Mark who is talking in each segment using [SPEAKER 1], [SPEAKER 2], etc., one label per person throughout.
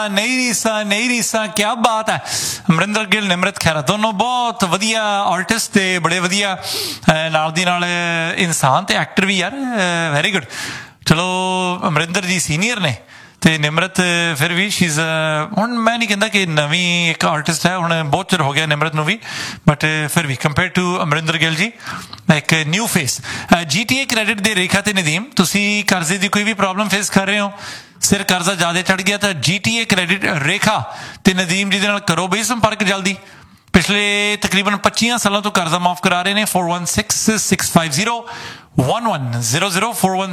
[SPEAKER 1] नहीं रीसा क्या बात है। अमरिंदर गिल निमरत खैरा दोनों बहुत वधिया आर्टिस्ट ते बड़े वधिया नाल दी नाल इंसान ते एक्टर भी यार वेरी गुड। चलो अमरिंदर जी सीनियर ने ते निमरत फिर भी शीज़ हुण मैं नहीं कहता कि नवी एक आर्टिस्ट है, हुण बहुत चिर हो गया निमरत नूं भी, बट फिर भी कंपेयर टू अमरिंदर गिल जी एक न्यू फेस। GTA क्रेडिट दे रेखा ते नदीम, तुसी कर्जे की कोई भी प्रॉब्लम फेस कर रहे हो, सिर कर्जा ज्यादा चढ़ गया तो GTA क्रेडिट रेखा ते नदीम जी दे नाल करो बई संपर्क जल्दी। पिछले तकरीबन 25 सालों तो कर्जा माफ करा रहे हैं। 4166501100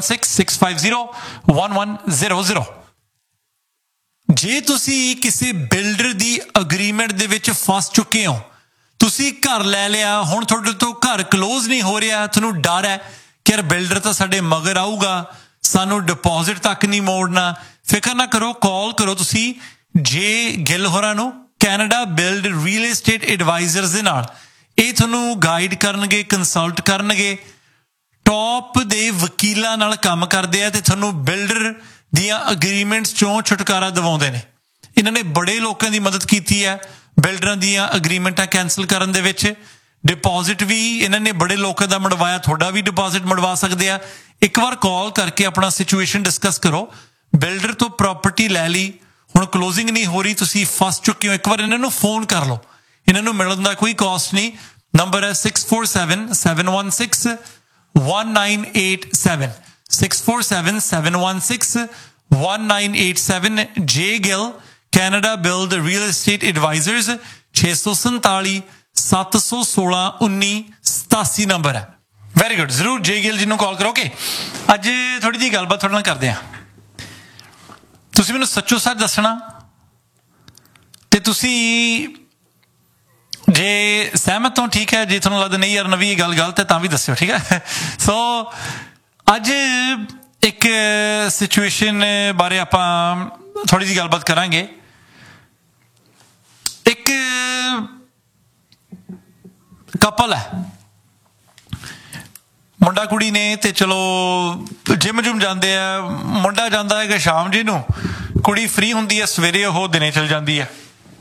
[SPEAKER 1] 4166501100। जे तुसी किसी बिल्डर दी अग्रीमेंट दे विच फस चुके हो, तुसी घर लै लिया, हुण तुहाडे तो घर क्लोज नहीं हो रहा, तुहानूं डर है कि यार बिल्डर तो साडे मगर आऊगा, सानू डिपॉजिट तक नहीं मोड़ना, फिक्र ना करो, कॉल करो तुसी जे गिल होरां नूं, Canada build real estate advisers दे नाल। ये तुहानूं गाइड करनगे, कंसल्ट करनगे, टॉप दे वकीलां नाल काम करदे आ ते तुहानूं बिल्डर दियां अग्रीमेंट्स चों छुटकारा दिवाउंदे ने। इन्हां ने बड़े लोकां दी मदद कीती है बिल्डरां दियां अग्रीमेंटां कैंसल करन दे विच। डिपॉजिट भी इन्हां ने बड़े लोकां दा मड़वाया, तुहाडा भी डिपॉजिट मड़वा सकदे आ। एक बार कॉल करके अपना सिचुएशन डिस्कस करो। बिल्डर तो प्रॉपर्टी लै ली, हुण क्लोजिंग नहीं हो रही, तुसी फस चुके हो, एक बार इन्हां नूं फोन कर लो, इन्हां नूं मिलण दा कोई कॉस्ट नहीं। नंबर है 6477161987 6477161987। जे Gill Canada build real estate advisers 647 716 1987 number है। वेरी गुड, जरूर जे गिल जी नूं कॉल करो। ओके, अज थोड़ी जी गलबात तुहाडे नाल करदे आ। तुसीं मैनूं सच्चो सच दसना ते तुसीं जे सहमत हो ठीक है, जे तुहानूं लगदा नहीं यार नवी गल गलत है तां भी दस्सिओ, ठीक है। सो अज एक सिचुएशन बारे आपां थोड़ी जी गलबात करांगे। एक कपल है, मुंडा कुड़ी ने ते चलो जिम जुम जाते हैं, मुंडा जाता है शाम जी नूं, कुड़ी फ्री हुंदी है सवेरे, वो दिने चल जाती है।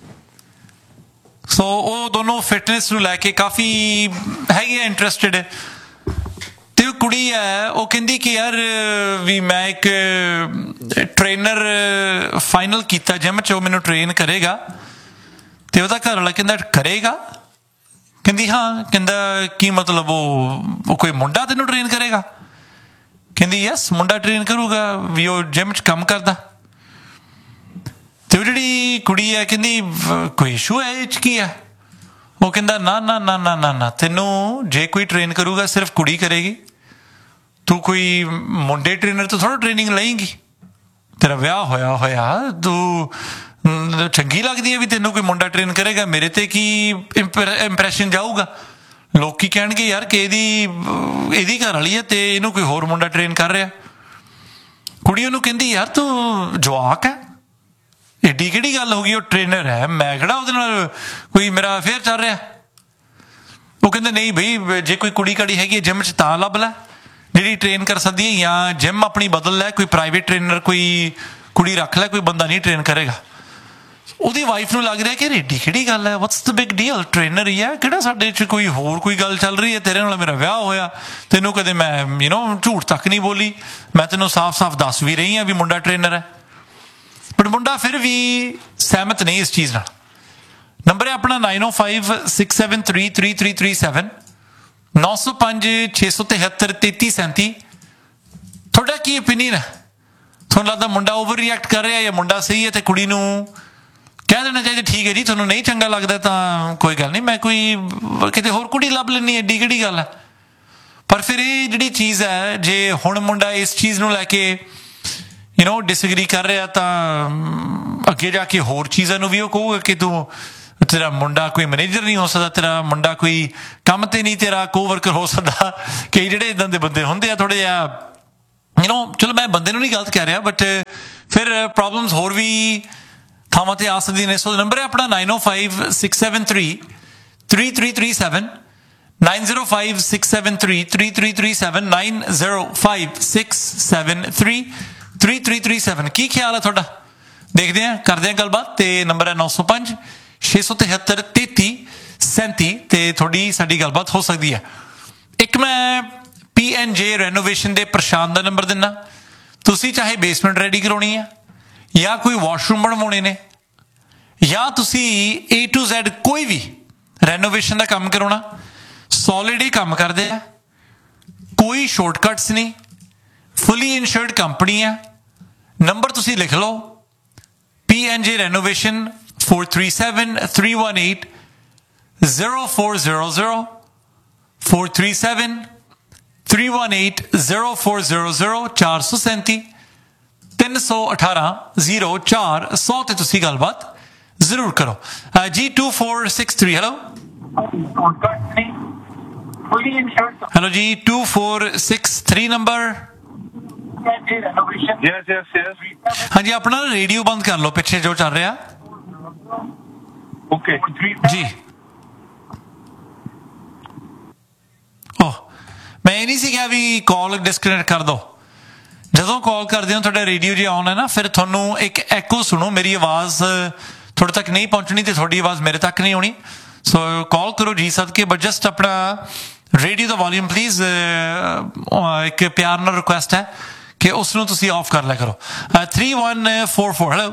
[SPEAKER 1] सो वो दोनों फिटनेस नूं लैके काफ़ी है इंटरस्टिड। तो कुड़ी है वो कहती कि यार भी मैं एक ट्रेनर फाइनल किया जिम च, मैनू ट्रेन करेगा। तो वह घर वाला कहता करेगा, कहती हाँ, कहता की मतलब वो कोई मुंडा तेनों ट्रेन करेगा? कहती यस मुंडा ट्रेन करूगा, भी वो जिम च काम करता। तो जी कुड़ी है कहती कोई इशू है इस की है? वो कहता ना ना ना ना ना ना, तेनों जे कोई ट्रेन करूगा सिर्फ कुड़ी करेगी, तू कोई मुंडे ट्रेनर तो थोड़ा ट्रेनिंग लेंगी, तेरा विआह होया होया, तू चंगी लगती है भी तेनों कोई मुंडा ट्रेन करेगा, मेरे ते की इंप्रैशन जाऊगा, लोग की कहणगे यार कि इहदी घर वाली है ते इहनूं कोई होर मुंडा ट्रेन कर रहा। कुड़ी उहनूं कहंदी यार तू जवाक है, एडी किहड़ी गल हो गई, वो ट्रेनर है, मैं किहड़ा उहदे नाल कोई मेरा अफेयर चल रहा। वो कहंदे नहीं बई जे कोई कुड़ी काड़ी हैगी जिम च तां लभ लै जिहड़ी ट्रेन कर सकदी है, या जिम अपनी बदल लै, कोई प्राइवेट ट्रेनर कोई कुड़ी रख लै, कोई बंदा नहीं ट्रेन करेगा। ਉਹਦੀ ਵਾਈਫ ਨੂੰ ਲੱਗ ਰਿਹਾ ਕਿ ਰੇਡੀ ਕਿਹੜੀ ਗੱਲ ਹੈ, ਵਾਟਸ ਦ ਬਿਗ ਡੀਲ, ਟ੍ਰੇਨਰ ਹੀ ਹੈ, ਕਿਹੜਾ ਸਾਡੇ 'ਚ ਕੋਈ ਹੋਰ ਕੋਈ ਗੱਲ ਚੱਲ ਰਹੀ ਹੈ, ਤੇਰੇ ਨਾਲ ਮੇਰਾ ਵਿਆਹ ਹੋਇਆ, ਤੈਨੂੰ ਕਦੇ ਮੈਂ ਝੂਠ ਤੱਕ ਨਹੀਂ ਬੋਲੀ, ਮੈਂ ਤੈਨੂੰ ਸਾਫ਼-ਸਾਫ਼ ਦੱਸ ਵੀ ਰਹੀ ਹਾਂ ਵੀ ਮੁੰਡਾ ਟ੍ਰੇਨਰ ਹੈ। ਬਟ ਮੁੰਡਾ ਫਿਰ ਵੀ ਸਹਿਮਤ ਨਹੀਂ ਇਸ ਚੀਜ਼ ਨਾਲ। ਨੰਬਰ ਹੈ ਆਪਣਾ 9056733337 9056733337। ਤੁਹਾਡਾ ਕੀ ਓਪੀਨੀਅਨ ਹੈ? ਤੁਹਾਨੂੰ ਲੱਗਦਾ ਮੁੰਡਾ ਓਵਰ ਰਿਐਕਟ ਕਰ ਰਿਹਾ ਜਾਂ ਮੁੰਡਾ ਸਹੀ ਹੈ ਤੇ ਕੁੜੀ ਨੂੰ ਕਹਿ ਦੇਣਾ ਚਾਹੀਦਾ ਠੀਕ ਹੈ ਜੀ, ਤੁਹਾਨੂੰ ਨਹੀਂ ਚੰਗਾ ਲੱਗਦਾ ਤਾਂ ਕੋਈ ਗੱਲ ਨਹੀਂ, ਮੈਂ ਕੋਈ ਕਿਤੇ ਹੋਰ ਕੁੜੀ ਲੱਭ ਲੈਣੀ, ਐਡੀ ਕਿਹੜੀ ਗੱਲ ਹੈ। ਪਰ ਫਿਰ ਇਹ ਜਿਹੜੀ ਚੀਜ਼ ਹੈ, ਜੇ ਹੁਣ ਮੁੰਡਾ ਇਸ ਚੀਜ਼ ਨੂੰ ਲੈ ਕੇ ਡਿਸਐਗਰੀ ਕਰ ਰਿਹਾ ਤਾਂ ਅੱਗੇ ਜਾ ਕੇ ਹੋਰ ਚੀਜ਼ਾਂ ਨੂੰ ਵੀ ਉਹ ਕਹੂਗਾ ਕਿ ਤੂੰ ਤੇਰਾ ਮੁੰਡਾ ਕੋਈ ਮੈਨੇਜਰ ਨਹੀਂ ਹੋ ਸਕਦਾ, ਤੇਰਾ ਮੁੰਡਾ ਕੋਈ ਕੰਮ ਤੇ ਨਹੀਂ ਤੇਰਾ ਕੋਵਰਕਰ ਹੋ ਸਕਦਾ। ਕਈ ਜਿਹੜੇ ਇੱਦਾਂ ਦੇ ਬੰਦੇ ਹੁੰਦੇ ਆ ਥੋੜ੍ਹੇ ਜਿਹਾ ਚਲੋ ਮੈਂ ਬੰਦੇ ਨੂੰ ਨਹੀਂ ਗਲਤ ਕਹਿ ਰਿਹਾ, ਬਟ ਫਿਰ ਪ੍ਰੋਬਲਮਸ ਹੋਰ ਵੀ ਥਾਵਾਂ ਤੇ ਆ ਸਕਦੀਆਂ ਨੇ। ਸੋ ਨੰਬਰ ਹੈ ਆਪਣਾ 9056733337 9056733337 9056733337। ਕੀ ਖਿਆਲ ਹੈ ਤੁਹਾਡਾ? ਦੇਖਦੇ ਹਾਂ, ਕਰਦੇ ਹਾਂ ਗੱਲਬਾਤ। ਤੇ ਨੰਬਰ ਹੈ 905 673 3337 ਤੇ ਤੁਹਾਡੀ ਸਾਡੀ ਗੱਲਬਾਤ ਹੋ ਸਕਦੀ ਹੈ। ਇੱਕ ਮੈਂ PNJ ਰੈਨੋਵੇਸ਼ਨ ਦੇ ਪ੍ਰਸ਼ਾਂਤ ਦਾ ਨੰਬਰ ਦਿੰਦਾ। ਤੁਸੀਂ ਚਾਹੇ ਬੇਸਮੈਂਟ ਰੈਡੀ ਕਰਾਉਣੀ ਆ, ਜਾਂ ਕੋਈ ਵਾਸ਼ਰੂਮ ਬਣਵਾਉਣੇ ਨੇ, ਜਾਂ ਤੁਸੀਂ A to Z ਕੋਈ ਵੀ ਰੈਨੋਵੇਸ਼ਨ ਦਾ ਕੰਮ ਕਰਾਉਣਾ, ਸੋਲਿਡ ਹੀ ਕੰਮ ਕਰਦੇ ਆ, ਕੋਈ ਸ਼ਾਰਟਕਟਸ ਨਹੀਂ, ਫੁੱਲੀ ਇਨਸ਼ੋਰਡ ਕੰਪਨੀ ਆ। ਨੰਬਰ ਤੁਸੀਂ ਲਿਖ ਲਓ, PNJ ਰੈਨੋਵੇਸ਼ਨ 437-318 0400 437-318 0400 437 318 0400 ਤੇ ਤੁਸੀਂ ਗੱਲਬਾਤ ਜ਼ਰੂਰ ਕਰੋ ਜੀ। 2463 ਹੈਲੋ ਹੈਲੋ ਜੀ 2463 ਨੰਬਰ। ਹਾਂਜੀ, ਆਪਣਾ ਰੇਡੀਓ ਬੰਦ ਕਰ ਲਓ, ਪਿੱਛੇ ਜੋ ਚੱਲ ਰਿਹਾ।
[SPEAKER 2] ਓਕੇ
[SPEAKER 1] ਜੀ ਮੈਂ ਇਹ ਨਹੀਂ ਸੀ ਕਿਹਾ ਵੀ ਕਾਲ ਡਿਸਕਨੈਕਟ ਕਰ ਦਿਓ। ਜਦੋਂ ਕਾਲ ਕਰਦੇ ਹੋ ਤੁਹਾਡਾ ਰੇਡੀਓ ਜੇ ਆਨ ਹੈ ਨਾ, ਫਿਰ ਤੁਹਾਨੂੰ ਇੱਕ ਐਕੋ ਸੁਣੋ, ਮੇਰੀ ਆਵਾਜ਼ ਤੁਹਾਡੇ ਤੱਕ ਨਹੀਂ ਪਹੁੰਚਣੀ ਤੇ ਤੁਹਾਡੀ ਆਵਾਜ਼ ਮੇਰੇ ਤੱਕ ਨਹੀਂ ਆਉਣੀ। ਸੋ ਕਾਲ ਕਰੋ ਜੀ ਸਦਕੇ, ਬਟ ਜਸਟ ਆਪਣਾ ਰੇਡੀਓ ਦਾ ਵੋਲਿਊਮ ਪਲੀਜ਼, ਇੱਕ ਪਿਆਰ ਨਾਲ ਰਿਕੁਐਸਟ ਹੈ ਕਿ ਉਸ ਨੂੰ ਤੁਸੀਂ ਆਫ ਕਰ ਲਿਆ ਕਰੋ। 3144 ਹੈਲੋ,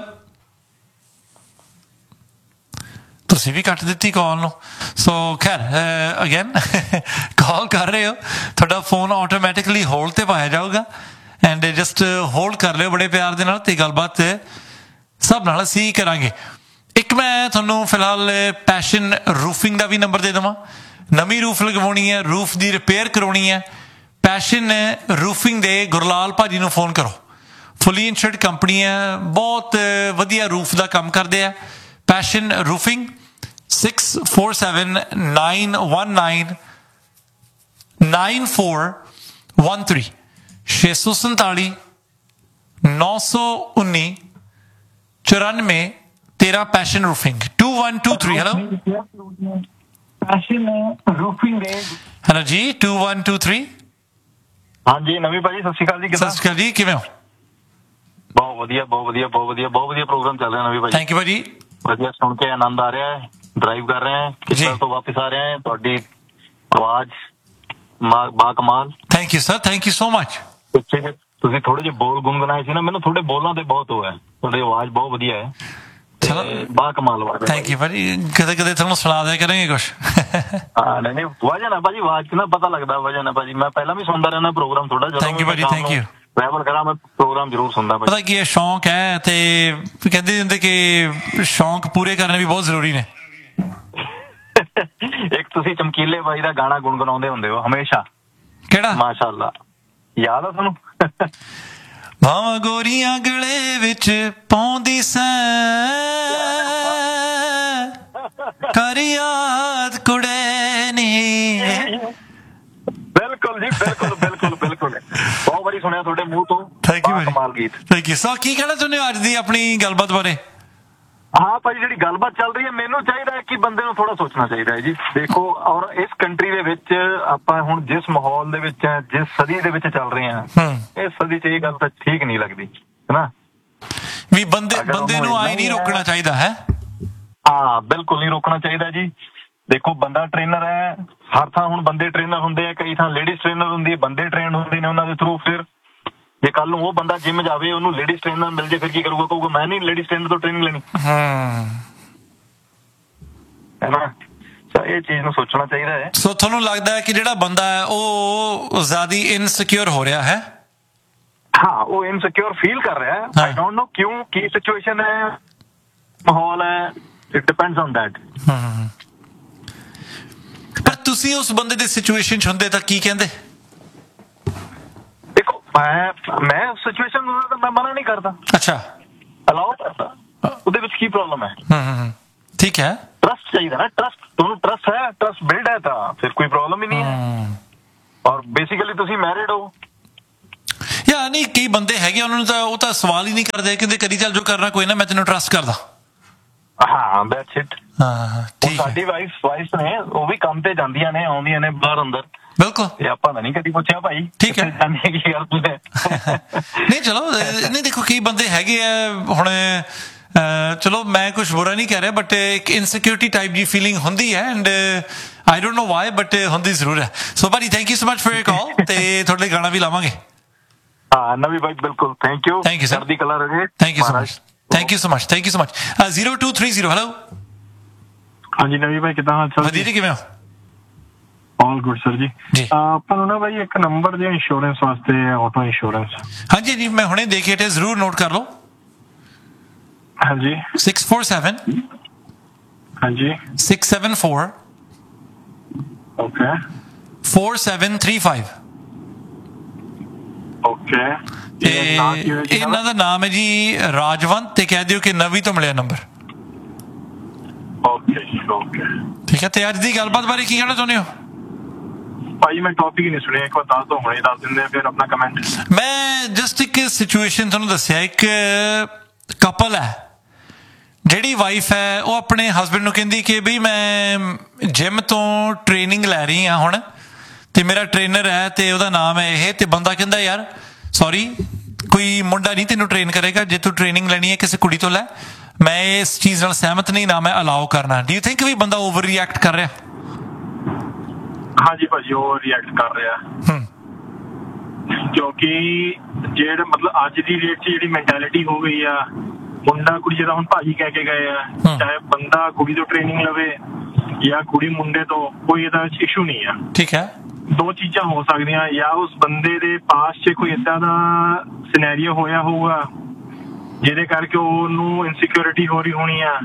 [SPEAKER 1] ਤੁਸੀਂ ਵੀ ਕੱਟ ਦਿੱਤੀ ਕਾਲ ਨੂੰ। ਸੋ ਖੈਰ ਅਗੇਨ ਕਾਲ ਕਰ ਰਹੇ ਹੋ, ਤੁਹਾਡਾ ਫੋਨ ਆਟੋਮੈਟਿਕਲੀ ਹੋਲਡ ਤੇ ਪਾਇਆ ਜਾਊਗਾ ਐਂਡ ਜਸਟ ਹੋਲਡ ਕਰ ਲਿਓ ਬੜੇ ਪਿਆਰ ਦੇ ਨਾਲ, ਤੇ ਗੱਲਬਾਤ ਸਭ ਨਾਲ ਅਸੀਂ ਕਰਾਂਗੇ। ਇੱਕ ਮੈਂ ਤੁਹਾਨੂੰ ਫਿਲਹਾਲ ਪੈਸ਼ਨ ਰੂਫਿੰਗ ਦਾ ਵੀ ਨੰਬਰ ਦੇ ਦੇਵਾਂ। ਨਵੀਂ ਰੂਫ ਲਗਵਾਉਣੀ ਹੈ, ਰੂਫ ਦੀ ਰਿਪੇਅਰ ਕਰਾਉਣੀ ਹੈ, ਪੈਸ਼ਨ ਰੂਫਿੰਗ ਦੇ ਗੁਰਲਾਲ ਭਾਜੀ ਨੂੰ ਫੋਨ ਕਰੋ। ਫੁੱਲੀ ਇਨਸ਼ੋਰਡ ਕੰਪਨੀ ਹੈ, ਬਹੁਤ ਵਧੀਆ ਰੂਫ ਦਾ ਕੰਮ ਕਰਦੇ ਆ। Passion roofing 6479199413 647 919 9413 passion roofing 2123 hello
[SPEAKER 2] passion roofing ਦੇ
[SPEAKER 1] ਹੈਲੋ ਜੀ 2123।
[SPEAKER 2] ਹਾਂਜੀ ਨਵੀਂ ਭਾਜੀ, ਸਤਿ ਸ਼੍ਰੀ ਅਕਾਲ ਜੀ।
[SPEAKER 1] ਸਤਿ ਸ਼੍ਰੀ ਅਕਾਲ ਜੀ, ਕਿਵੇਂ ਹੋ?
[SPEAKER 2] ਬਹੁਤ ਵਧੀਆ ਪ੍ਰੋਗਰਾਮ ਚੱਲ ਰਿਹਾ ਨਵੀਂ ਭਾਜੀ।
[SPEAKER 1] ਥੈਂਕ ਯੂ ਭਾਜੀ,
[SPEAKER 2] ਵਧੀਆ ਸੁਣ ਕੇ ਆਨੰਦ ਆ ਰਿਹਾ ਹੈ। ਡਰਾਈਵ ਕਰ ਰਹੇ ਹਾਂ, ਕਿਸ਼ਤਾਂ ਤੋਂ ਵਾਪਸ ਆ ਰਹੇ ਹਾਂ, ਤੁਹਾਡੀ ਆਵਾਜ਼ ਬਾ ਕਮਾਲ।
[SPEAKER 1] Thank you sir, thank you so much.
[SPEAKER 2] ਪਿੱਛੇ ਤੁਸੀਂ ਥੋੜੇ ਜਿਹੇ ਬੋਲ ਗੁੰਗਣਾਏ ਸੀ ਨਾ, ਮੈਨੂੰ ਤੁਹਾਡੇ ਬੋਲਾਂ ਤੇ ਬਹੁਤ ਉਹ ਹੈ, ਤੁਹਾਡੀ ਆਵਾਜ਼ ਬਹੁਤ ਵਧੀਆ ਹੈ, ਬਾ ਕਮਾਲ ਆਵਾਜ਼।
[SPEAKER 1] ਥੈਂਕ ਯੂ ਭਾਜੀ, ਕਦੇ ਕਦੇ ਤੁਹਾਨੂੰ ਸੁਣਾ ਦਿਆ ਕਰਾਂਗੇ ਕੁਛ।
[SPEAKER 2] ਹਾਂ ਨਹੀਂ ਵਜਨ ਹੈ ਭਾਜੀ, ਆਵਾਜ਼ ਚ ਨਾ ਪਤਾ ਲੱਗਦਾ ਵਜਨ ਹੈ ਭਾਜੀ। ਮੈਂ ਪਹਿਲਾਂ ਵੀ ਸੁਣਦਾ ਰਹਿਣਾ ਪ੍ਰੋਗਰਾਮ ਤੁਹਾਡਾ,
[SPEAKER 1] ਥੈਂਕ ਯੂ ਭਾਜੀ, ਥੈਂਕ ਯੂ।
[SPEAKER 2] ਟਰੈਵਲ ਕਰਾਂ ਮੈਂ ਪ੍ਰੋਗਰਾਮ ਜ਼ਰੂਰ ਸੁਣਦਾ ਭਾਜੀ।
[SPEAKER 1] ਪਤਾ ਕੀ ਹੈ, ਸ਼ੌਂਕ ਹੈ, ਤੇ ਕਹਿੰਦੇ ਹੁੰਦੇ ਕਿ ਸ਼ੌਂਕ ਪੂਰੇ ਕਰਨੇ ਵੀ ਬਹੁਤ ਜ਼ਰੂਰੀ ਨੇ।
[SPEAKER 2] ਇੱਕ ਤੁਸੀਂ ਚਮਕੀਲੇ ਬਾਈ ਦਾ ਗਾਣਾ ਗੁਣਗੁਣਾਉਂਦੇ ਹੁੰਦੇ ਹੋ ਹਮੇਸ਼ਾ,
[SPEAKER 1] ਕਿਹੜਾ?
[SPEAKER 2] ਮਾਸ਼ਾਅੱਲਾ, ਯਾਦ ਆ ਤੁਹਾਨੂੰ?
[SPEAKER 1] ਭਾਵਾਂ ਗੋਰੀਆਂ ਗਲੇ ਵਿੱਚ ਪਾਉਂਦੀ ਸੈਂ, ਕਰ ਯਾਦ ਕੁੜੇ ਨੀ।
[SPEAKER 2] ਬਿਲਕੁਲ ਜੀ, ਬਿਲਕੁਲ ਬਹੁਤ ਵਾਰੀ ਸੁਣਿਆ ਤੁਹਾਡੇ ਮੂੰਹ ਤੋਂ।
[SPEAKER 1] ਥੈਂਕ ਯੂ
[SPEAKER 2] ਕਮਾਲ ਗੀਤ।
[SPEAKER 1] Thank you sir. ਕੀ ਕਹਿਣਾ ਚਾਹੁੰਦੇ ਹੋ ਅੱਜ ਦੀ ਆਪਣੀ ਗੱਲਬਾਤ ਬਾਰੇ?
[SPEAKER 2] ਹਾਂ ਭਾਜੀ, ਜਿਹੜੀ ਗੱਲਬਾਤ ਚੱਲ ਰਹੀ ਹੈ, ਮੈਨੂੰ ਚਾਹੀਦਾ ਹੈ ਕਿ ਬੰਦੇ ਨੂੰ ਥੋੜਾ ਸੋਚਣਾ ਚਾਹੀਦਾ ਹੈ ਜੀ। ਦੇਖੋ, ਔਰ ਇਸ ਕੰਟਰੀ ਦੇ ਵਿੱਚ ਆਪਾਂ ਹੁਣ ਜਿਸ ਮਾਹੌਲ ਦੇ ਵਿੱਚ ਹੈ, ਜਿਸ ਸਦੀ ਦੇ ਵਿੱਚ ਚੱਲ ਰਹੇ ਹਾਂ, ਇਸ ਸਦੀ 'ਚ ਇਹ ਗੱਲ ਤਾਂ ਠੀਕ ਨਹੀਂ ਲੱਗਦੀ ਹੈ ਨਾ,
[SPEAKER 1] ਵੀ ਬੰਦੇ ਨੂੰ ਆਈ ਨਹੀਂ ਰੋਕਣਾ ਚਾਹੀਦਾ ਹੈ।
[SPEAKER 2] ਹਾਂ ਬਿਲਕੁਲ ਨਹੀਂ ਰੋਕਣਾ ਚਾਹੀਦਾ ਜੀ। ਦੇਖੋ, ਬੰਦਾ ਟ੍ਰੇਨਰ ਹੈ, ਹਰ ਥਾਂ ਹੁਣ ਬੰਦੇ ਟ੍ਰੇਨਰ ਹੁੰਦੇ ਆ, ਕਈ ਥਾਂ ਲੇਡੀਜ਼ ਟ੍ਰੇਨਰ ਹੁੰਦੀ ਹੈ, ਬੰਦੇ ਟ੍ਰੇਨਡ ਹੁੰਦੇ ਨੇ ਉਹਨਾਂ ਦੇ ਥਰੂ। ਫਿਰ ਜੇ ਕੱਲ ਨੂੰ ਉਹ ਬੰਦਾ ਜਿਮ ਜਾਵੇ, ਉਹਨੂੰ ਲੇਡੀਜ਼ ਟ੍ਰੇਨਰ ਮਿਲ ਜੇ, ਫਿਰ ਕੀ ਕਰੂਗਾ? ਕਹੂਗਾ ਮੈਂ ਨਹੀਂ ਲੇਡੀਜ਼ ਟ੍ਰੇਨਰ ਤੋਂ ਟ੍ਰੇਨਿੰਗ ਲੈਣੀ, ਹੈ ਨਾ। ਇਹ ਚੀਜ਼ ਨੂੰ ਸੋਚਣਾ ਚਾਹੀਦਾ ਹੈ।
[SPEAKER 1] ਸੋ ਤੁਹਾਨੂੰ ਲੱਗਦਾ ਹੈ ਕਿ ਜਿਹੜਾ ਬੰਦਾ ਹੈ ਉਹ ਜ਼ਿਆਦਾ ਇਨਸਿਕਿਉਰ ਹੋ ਰਿਹਾ ਹੈ?
[SPEAKER 2] ਹਾਂ, ਉਹ ਇਨਸਿਕਿਉਰ ਫੀਲ ਕਰ ਰਿਹਾ ਹੈ। ਆਈ ਡੋਂਟ ਨੋ ਕਿਉਂ, ਕੀ ਸਿਚੁਏਸ਼ਨ ਹੈ, ਮਾਹੌਲ ਹੈ, ਇਟ ਡਿਪੈਂਡਸ ਔਨ ਦੈਟ।
[SPEAKER 1] ਪਰ ਤੁਸੀਂ ਉਸ ਬੰਦੇ ਦੀ ਸਿਚੁਏਸ਼ਨ 'ਚ ਹੁੰਦੇ ਤਾਂ ਕੀ ਕਹਿੰਦੇ?
[SPEAKER 2] ਦੇਖੋ, ਮੈਂ ਉਸ ਸਿਚੁਏਸ਼ਨ ਨੂੰ ਤਾਂ ਮੈਂ ਮਨਾ ਨਹੀਂ ਕਰਦਾ।
[SPEAKER 1] ਅੱਛਾ,
[SPEAKER 2] ਅਲਾਓ ਕਰਦਾ। ਉਹਦੇ ਵਿੱਚ ਕੀ ਪ੍ਰੋਬਲਮ ਹੈ?
[SPEAKER 1] ਠੀਕ ਹੈ।
[SPEAKER 2] ਟਰਸਟ ਚਾਹੀਦਾ ਨਾ, ਟਰਸਟ। ਤੁਹਾਨੂੰ ਟਰਸਟ ਹੈ, ਟਰਸਟ ਬਿਲਡ ਹੈ, ਤਾਂ ਫਿਰ ਕੋਈ ਪ੍ਰੋਬਲਮ ਹੀ ਨਹੀਂ ਹੈ। ਔਰ ਬੇਸਿਕਲੀ ਤੁਸੀਂ ਮੈਰਿਡ ਹੋ
[SPEAKER 1] ਯਾ ਨਹੀਂ, ਕਈ ਬੰਦੇ ਹੈਗੇ ਉਹਨਾਂ ਨੂੰ ਤਾਂ ਉਹ ਤਾਂ ਸਵਾਲ ਹੀ ਨਹੀਂ ਕਰਦੇ, ਕਹਿੰਦੇ ਕਰੀ ਚੱਲ ਜੋ ਕਰਨਾ, ਕੋਈ ਨਾ, ਮੈਂ ਤੈਨੂੰ ਟਰਸਟ ਕਰਦਾ।
[SPEAKER 2] ਹਾਂ ਦੈਟਸ ਇਟ।
[SPEAKER 1] ਹਾਂ ਠੀਕ ਹੈ।
[SPEAKER 2] ਸਾਡੀ ਵਾਈਫ ਨੇ ਉਹ ਵੀ ਕੰਮ ਤੇ ਜਾਂਦੀਆਂ ਨੇ, ਆਉਂਦੀਆਂ ਨੇ ਬਾਹਰ ਅੰਦਰ।
[SPEAKER 1] ਬਿਲਕੁਲ।
[SPEAKER 2] ਤੇ ਆਪਾਂ ਤਾਂ ਨਹੀਂ ਕਦੀ ਪੁੱਛਿਆ ਭਾਈ
[SPEAKER 1] ਠੀਕ ਹੈ।
[SPEAKER 2] ਕੀ ਗੱਲ ਤੂੰ
[SPEAKER 1] ਨਹੀਂ ਚਲੋ ਨਹੀਂ ਦੇਖੋ ਕਈ ਬੰਦੇ ਹੈਗੇ ਆ ਹੁਣ ਚਲੋ ਮੈਂ ਕੁਛ ਬੁਰਾ ਨਹੀਂ ਕਹਿ ਰਿਹਾ ਬਟ ਇੱਕ ਇਨਸਿਕਿਉਰਿਟੀ ਟਾਈਪ ਦੀ ਫੀਲਿੰਗ ਹੁੰਦੀ ਹੈ and I don't know Y but ਹੁੰਦੀ ਜ਼ਰੂਰ ਹੈ। ਸੋ ਭਾਜੀ thank you so much for your ਕਾਲ ਤੇ ਤੁਹਾਡੇ ਲਈ ਗਾਣਾ ਵੀ ਲਾਵਾਂਗੇ।
[SPEAKER 2] ਹਾਂ ਨਵੀਂ ਬਾਈ ਬਿਲਕੁਲ ਥੈਂਕ ਯੂ
[SPEAKER 1] ਸਰ।
[SPEAKER 2] ਚੜ੍ਹਦੀ ਕਲਾ ਰਹੇ।
[SPEAKER 1] Thank you so much thank you so much thank you so much 0230 hello.
[SPEAKER 2] ਹਾਂਜੀ ਨਵੀਂ ਬਾਈ ਕਿੱਦਾਂ ਹਾਲ ਚਾਲ?
[SPEAKER 1] ਵਧੀਆ ਜੀ ਕਿਵੇਂ ਹੋ?
[SPEAKER 2] ਆਲ ਗੁੱਡ ਸਰ ਜੀ। ਆਪਾਂ ਨੂੰ ਨਾ ਬਾਈ ਇੱਕ ਨੰਬਰ ਦੇ ਇੰਸ਼ੋਰੈਂਸ ਵਾਸਤੇ ਆਟੋ ਇੰਸ਼ੋਰੈਂਸ।
[SPEAKER 1] ਹਾਂਜੀ ਜੀ ਮੈਂ ਹੁਣੇ ਦੇਖੇ ਤੇ ਜ਼ਰੂਰ ਨੋਟ ਕਰ ਲਓ।
[SPEAKER 2] ਹਾਂਜੀ
[SPEAKER 1] 647
[SPEAKER 2] ਹਾਂਜੀ
[SPEAKER 1] 674
[SPEAKER 2] ਓਕੇ
[SPEAKER 1] 4735
[SPEAKER 2] ਓਕੇ।
[SPEAKER 1] ਤੇ ਇਹਨਾਂ ਦਾ ਨਾਮ ਹੈ ਜੀ ਰਾਜਵੰਤ ਤੇ ਕਹਿ ਦਿਓ ਕਿ ਨਵੀਂ ਤੋਂ ਮਿਲਿਆ ਨੰਬਰ।
[SPEAKER 2] ਓਕੇ ਓਕੇ
[SPEAKER 1] ਠੀਕ ਹੈ। ਤੇ ਅੱਜ ਦੀ ਗੱਲਬਾਤ ਬਾਰੇ ਕੀ ਕਹਿਣਾ ਚਾਹੁੰਦੇ ਹੋ?
[SPEAKER 2] ਭਾਈ ਮੈਂ ਟੌਪਿਕ ਹੀ ਨਹੀਂ ਸੁਣਿਆ, ਇੱਕ ਵਾਰ ਦੱਸ ਦੋ, ਹੁਣੇ ਦੱਸ ਦਿੰਦੇ ਫਿਰ ਆਪਣਾ ਕਮੈਂਟ।
[SPEAKER 1] ਮੈਂ ਜਸਟ ਇੱਕ ਸਿਚੁਏਸ਼ਨ ਤੁਹਾਨੂੰ ਦੱਸਿਆ। ਇੱਕ ਕਪਲ ਹੈ ਜਿਹੜੀ ਵਾਈਫ ਹੈ ਉਹ ਆਪਣੇ ਹਸਬੈਂਡ ਨੂੰ ਕਹਿੰਦੀ ਕਿ ਬਈ ਮੈਂ ਜਿਮ ਤੋਂ ਟ੍ਰੇਨਿੰਗ ਲੈ ਰਹੀ ਹਾਂ ਹੁਣ ਤੇ ਮੇਰਾ ਟ੍ਰੇਨਰ ਹੈ ਤੇ ਉਹਦਾ ਨਾਮ ਹੈ ਇਹ, ਤੇ ਬੰਦਾ ਕਹਿੰਦਾ ਯਾਰ ਸੌਰੀ ਕੋਈ ਮੁੰਡਾ ਨਹੀਂ ਤੈਨੂੰ ਟ੍ਰੇਨ ਕਰੇਗਾ, ਜੇ ਤੂੰ ਟ੍ਰੇਨਿੰਗ ਲੈਣੀ ਹੈ ਕਿਸੇ ਕੁੜੀ ਤੋਂ ਲੈ, ਮੈਂ ਇਸ ਚੀਜ਼ ਨਾਲ ਸਹਿਮਤ ਨਹੀਂ, ਨਾ ਮੈਂ ਅਲਾਓ ਕਰਨਾ। ਡੂ ਯੂ ਥਿੰਕ ਵੀ ਬੰਦਾ ਓਵਰ ਰਿਐਕਟ ਕਰ ਰਿਹਾ?
[SPEAKER 2] ਹਾਂਜੀ ਭਾਜੀ ਉਹ ਰਿਐਕਟ ਕਰ ਰਿਹਾ ਕਿਉਂਕਿ ਜਿਹੜੇ ਮਤਲਬ ਅੱਜ ਦੀ ਡੇਟ 'ਚ ਜਿਹੜੀ ਮੈਂਟੈਲਿਟੀ ਹੋ ਗਈ ਆ, ਮੁੰਡਾ ਕੁੜੀ ਜਿਹੜਾ ਹੁਣ ਭਾਜੀ ਕਹਿ ਕੇ ਗਏ ਆ, ਚਾਹੇ ਬੰਦਾ ਕੁੜੀ ਤੋਂ ਟ੍ਰੇਨਿੰਗ ਲਵੇ ਜਾਂ ਕੁੜੀ ਮੁੰਡੇ ਤੋਂ, ਕੋਈ ਇਹਦਾ ਇਸ਼ੂ ਨਹੀਂ ਆ।
[SPEAKER 1] ਠੀਕ ਹੈ।
[SPEAKER 2] ਦੋ ਚੀਜ਼ਾਂ ਹੋ ਸਕਦੀਆਂ, ਜਾਂ ਉਸ ਬੰਦੇ ਦੇ ਪਾਸ 'ਚ ਕੋਈ ਏਦਾਂ ਦਾ ਸਿਨੈਰੀਓ ਹੋਇਆ ਹੋਊਗਾ ਜਿਹਦੇ ਕਰਕੇ ਉਹਨੂੰ ਇਨਸਿਕਿਉਰਿਟੀ ਹੋ ਰਹੀ ਹੋਣੀ ਆ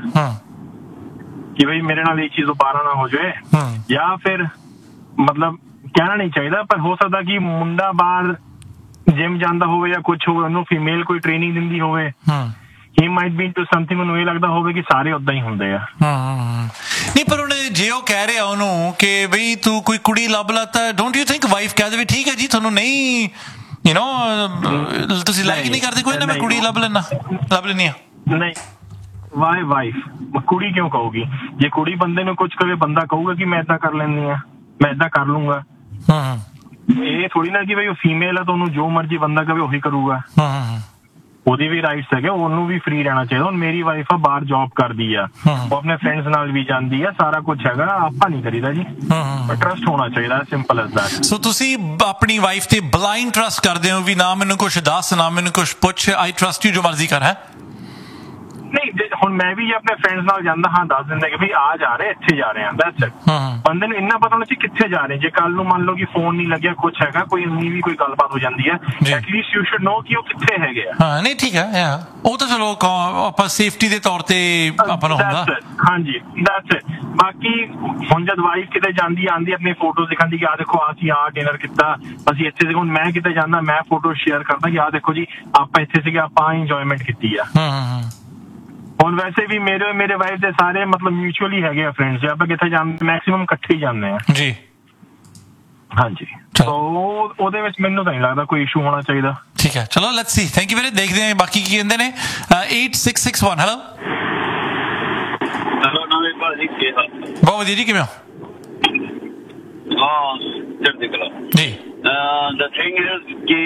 [SPEAKER 2] ਕਿ ਬਈ ਮੇਰੇ ਨਾਲ ਇਹ ਚੀਜ਼ ਦੁਬਾਰਾ ਨਾ ਹੋ ਜਾਏ, ਜਾਂ ਫਿਰ ਮਤਲਬ ਕਹਿਣਾ ਨਹੀਂ ਚਾਹੀਦਾ ਪਰ ਹੋ ਸਕਦਾ ਕਿ ਮੁੰਡਾ ਬਾਹਰ ਜਿਮ ਜਾਂਦਾ ਹੋਵੇ ਜਾਂ ਕੁਛ ਹੋਵੇ, ਉਹਨੂੰ ਫੀਮੇਲ ਕੋਈ ਟ੍ਰੇਨਿੰਗ ਦਿੰਦੀ ਹੋਵੇ, ਹੀ ਮਾਈਟ ਬੀ ਇਨਟੂ ਸਮਥਿੰਗ, ਉਹਨੂੰ ਇਹ ਲੱਗਦਾ ਹੋਵੇ ਕਿ ਸਾਰੇ ਉਦਾਂ ਹੀ ਹੁੰਦੇ ਆ।
[SPEAKER 1] ਨਹੀਂ ਪਰ ਉਹਨੇ ਜੇ ਉਹ ਕਹਿ ਰਿਹਾ ਉਹਨੂੰ ਕਿ ਬਈ ਤੂੰ ਕੋਈ ਕੁੜੀ ਲੱਭ ਲਾ ਤਾਂ ਡੋਂਟ ਯੂ ਥਿੰਕ ਵਾਈਫ ਕਹਿ ਦੇਵੇ ਠੀਕ ਹੈ ਜੀ ਤੁਹਾਨੂੰ ਨਹੀਂ ਯੂ ਨੋ ਤੁਸੀਂ ਲਾਈਕ ਨਹੀਂ ਕਰਦੇ, ਕੋਈ ਨਾ ਮੈਂ ਕੁੜੀ ਲੱਭ ਲੈਣੀ ਆ। ਨਹੀਂ
[SPEAKER 2] ਵਾਈ ਵਾਈਫ ਕੁੜੀ ਕਿਉਂ ਕਹੂਗੀ? ਜੇ ਕੁੜੀ ਬੰਦੇ ਨੂੰ ਕੁਝ ਕਵੇ ਬੰਦਾ ਕਹੂਗਾ ਕਿ ਮੈਂ ਏਦਾਂ ਕਰ ਲੈਂਦੀ ਆ, ਮੈਂ ਏਦਾਂ ਕਰ ਲੂੰਗਾ। ਇਹ ਥੋੜੀ ਨਾ ਕਿ ਬਈ ਉਹ ਫੀਮੇਲ ਆ ਤਾਂ ਉਹਨੂੰ ਜੋ ਮਰਜੀ ਬੰਦਾ ਕਵੇ ਉਹੀ ਕਰੂਗਾ। ਉਹਦੀ ਵੀ ਰਾਈਟਸ ਹੈਗੇ, ਉਹਨੂੰ ਵੀ ਫ੍ਰੀ ਰਹਿਣਾ ਚਾਹੀਦਾ। ਹੁਣ ਮੇਰੀ ਵਾਈਫ ਆ ਬਾਹਰ ਜੌਬ ਕਰਦੀ ਆ, ਉਹ ਆਪਣੇ ਫਰੈਂਡਸ ਨਾਲ ਵੀ ਜਾਂਦੀ ਆ, ਸਾਰਾ ਕੁਝ ਹੈਗਾ, ਆਪਾਂ ਨਹੀਂ ਕਰੀਦਾ ਜੀ। ਪਰ ਟਰਸਟ ਹੋਣਾ ਚਾਹੀਦਾ, ਸਿੰਪਲ ਐਜ਼ ਦੈਟ।
[SPEAKER 1] ਸੋ ਤੁਸੀਂ ਆਪਣੀ ਵਾਈਫ ਤੇ ਬਲਾਈਂਡ ਟਰਸਟ ਕਰਦੇ ਹੋ ਵੀ ਨਾ ਮੈਨੂੰ ਕੁਝ ਦੱਸ ਨਾ ਮੈਨੂੰ ਕੁਝ ਪੁੱਛ, ਆਈ ਟਰਸਟ ਯੂ, ਜੋ ਮਰਜ਼ੀ ਕਰ। ਹੈ
[SPEAKER 2] ਨਹੀਂ ਹੁਣ ਮੈਂ ਵੀ ਆਪਣੇ ਫਰੈਂਡਸ ਨਾਲ ਜਾਂਦਾ ਹਾਂ, ਦੱਸ ਦਿੰਦਾ ਕਿ ਵੀ ਆ ਜਾ ਰਹੇ, ਇੱਥੇ ਜਾ ਰਹੇ ਆ, ਦੈਟਸ ਇਟ। ਬੰਦੇ ਨੂੰ ਇੰਨਾ ਪਤਾ ਹੋਣਾ ਚਾਹੀਦਾ ਕਿੱਥੇ ਜਾ ਰਹੇ। ਜੇ ਕੱਲ ਨੂੰ ਮੰਨ ਲਓ ਕਿ ਫੋਨ ਨਹੀਂ ਲੱਗਿਆ, ਕੁਛ ਹੈਗਾ, ਕੋਈ ਇੰਨੀ ਵੀ ਕੋਈ ਗੱਲਬਾਤ ਹੋ ਜਾਂਦੀ ਹੈ, ਐਟਲੀਸਟ ਯੂ ਸ਼ੁਡ ਨੋ ਕਿ ਉਹ ਕਿੱਥੇ ਹੈਗੇ ਆ।
[SPEAKER 1] ਹਾਂ ਨਹੀਂ ਠੀਕ ਹੈ, ਉਹ ਤਾਂ ਚਲੋ ਆਪਾਂ ਸੇਫਟੀ ਦੇ ਤੌਰ ਤੇ ਆਪਾਂ ਨੂੰ ਹੁੰਦਾ।
[SPEAKER 2] ਹਾਂਜੀ ਦੈਟਸ ਇਟ। ਬਾਕੀ ਹੁਣ ਜਦ ਵਾਈਫ ਕਿਤੇ ਜਾਂਦੀ ਆਂਦੀ ਆਪਣੀ ਫੋਟੋਜ਼ ਦਿਖਾਉਂਦੀ ਕਿ ਆ ਦੇਖੋ ਅਸੀਂ ਆ ਡਿਨਰ ਕੀਤਾ, ਅਸੀਂ ਇੱਥੇ, ਹੁਣ ਮੈਂ ਕਿਤੇ ਜਾਂਦਾ ਮੈਂ ਫੋਟੋ ਸ਼ੇਅਰ ਕਰਦਾ ਕਿ ਆ ਦੇਖੋ ਜੀ ਆਪਾਂ ਇੱਥੇ ਸੀਗੇ, ਆਪਾਂ ਇੰਜੋਇਮੈਂਟ ਕੀਤੀ ਆ। ਹੁਣ ਵੈਸੇ ਵੀ ਮੇਰੇ ਵਾਈਫ ਦੇ ਸਾਰੇ ਮਤਲਬ ਮਿਊਚੁਅਲੀ ਹੈਗੇ ਆ ਫਰੈਂਡਸ, ਜੇ ਆਪਾਂ ਕਿੱਥੇ ਜਾਂਦੇ ਮੈਕਸਿਮਮ ਇਕੱਠੇ ਹੀ ਜਾਂਦੇ ਆ ਜੀ। ਹਾਂਜੀ ਸੋ ਉਹਦੇ ਵਿੱਚ ਮੈਨੂੰ ਤਾਂ ਨਹੀਂ ਲੱਗਦਾ ਕੋਈ ਇਸ਼ੂ ਹੋਣਾ ਚਾਹੀਦਾ।
[SPEAKER 1] ਠੀਕ ਹੈ ਚਲੋ ਲੈਟਸ ਸੀ। ਥੈਂਕ ਯੂ ਵੀਰੇ, ਦੇਖਦੇ ਹਾਂ ਬਾਕੀ ਕੀ ਕਹਿੰਦੇ ਨੇ। 8661 ਹੈਲੋ।
[SPEAKER 3] ਹੈਲੋ ਨਵੇਂ ਭਾਜੀ ਕੀ ਹਾਲ?
[SPEAKER 1] ਬਹੁਤ ਵਧੀਆ ਜੀ, ਕਿਵੇਂ ਹੋ?
[SPEAKER 3] ਹਾਂ ਚੜ੍ਹਦੀ ਕਲਾ
[SPEAKER 1] ਜੀ।
[SPEAKER 3] The thing is ਕਿ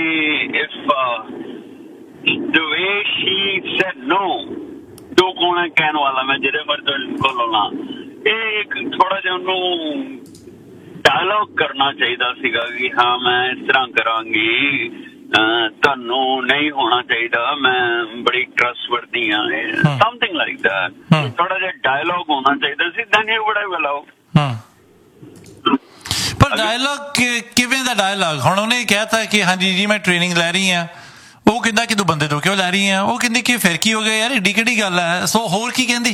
[SPEAKER 3] if the way she said no, ਤੂੰ ਕੌਣ ਹੈ ਕਹਿਣ ਵਾਲਾ, ਮੈਂ ਜਿਹੜੇ ਮਰਜ਼ੀ ਕੋਲੋਂ ਨਾ, ਇਹ ਇੱਕ ਥੋੜਾ ਜਿਹਾ ਉਹਨੂੰ ਡਾਇਲੋਗ ਕਰਨਾ ਚਾਹੀਦਾ ਸੀਗਾ ਕਿ ਹਾਂ ਮੈਂ ਇਸ ਤਰ੍ਹਾਂ ਕਰਾਂਗੀ, ਤੁਹਾਨੂੰ ਨਹੀਂ ਹੋਣਾ ਚਾਹੀਦਾ, ਮੈਂ ਬੜੀ ਟਰਸਟਵਰਦੀ ਹਾਂ, ਸਮਥਿੰਗ ਲਾਈਕ ਦੈਟ। ਥੋੜਾ ਜਿਹਾ ਡਾਇਲੋਗ ਹੋਣਾ ਚਾਹੀਦਾ ਸੀ, then you wood have allowed.
[SPEAKER 1] ਪਰ ਡਾਇਲੋਗ ਕਿਵੇਂ ਦਾ ਡਾਇਲੋਗ? ਹੁਣ ਉਹਨੇ ਕਹਿਤਾ ਕਿ ਹਾਂਜੀ ਜੀ ਮੈਂ ਟ੍ਰੇਨਿੰਗ ਲੈ ਰਹੀ ਹਾਂ, ਉਹ ਕਹਿੰਦਾ ਕਿ ਤੂੰ ਬੰਦੇ ਤੋਂ ਕਿਉਂ ਲੈ ਰਹੀ ਆ, ਉਹ ਕਹਿੰਦੀ ਕਿ ਫਿਰ ਕੀ ਹੋ ਗਿਆ ਯਾਰ, ਏਡੀ ਕਿਹੜੀ ਗੱਲ ਹੈ। ਸੋ ਹੋਰ ਕੀ ਕਹਿੰਦੀ?